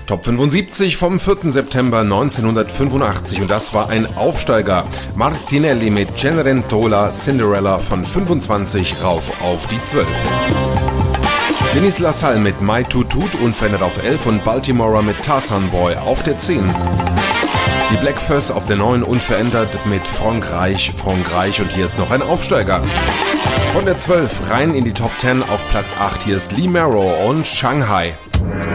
Top 75 vom 4. September 1985 und das war ein Aufsteiger. Martinelli mit Cenerentola Cinderella von 25 rauf auf die 12. Denis Lassalle mit My Toot Toot unverändert auf 11 und Baltimorer mit Tarzan Boy auf der 10. Die Black Fuss auf der 9 unverändert mit Frankreich und hier ist noch ein Aufsteiger. Von der 12 rein in die Top 10 auf Platz 8, hier ist Lee Marrow und Shanghai.